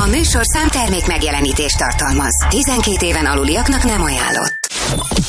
műsorszám termék megjelenítést tartalmaz. 12 éven aluliaknak nem ajánlott.